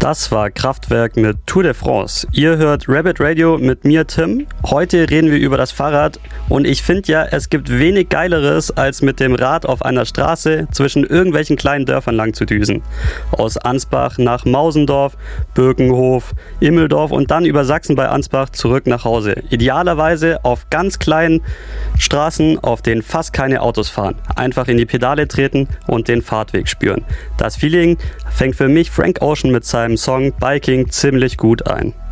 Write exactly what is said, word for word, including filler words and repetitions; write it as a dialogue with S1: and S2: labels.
S1: Das war Kraftwerk mit Tour de France. Ihr hört Rabbit Radio mit mir, Tim. Heute reden wir über das Fahrrad und ich finde ja, es gibt wenig Geileres, als mit dem Rad auf einer Straße zwischen irgendwelchen kleinen Dörfern lang zu düsen. Aus Ansbach nach Mausendorf, Birkenhof, Immeldorf und dann über Sachsen bei Ansbach zurück nach Hause. Idealerweise auf ganz kleinen Straßen, auf denen fast keine Autos fahren. Einfach in die Pedale treten und den Fahrtweg spüren. Das Feeling fängt für mich Frank Ocean mit seinem Song Biking ziemlich gut ein.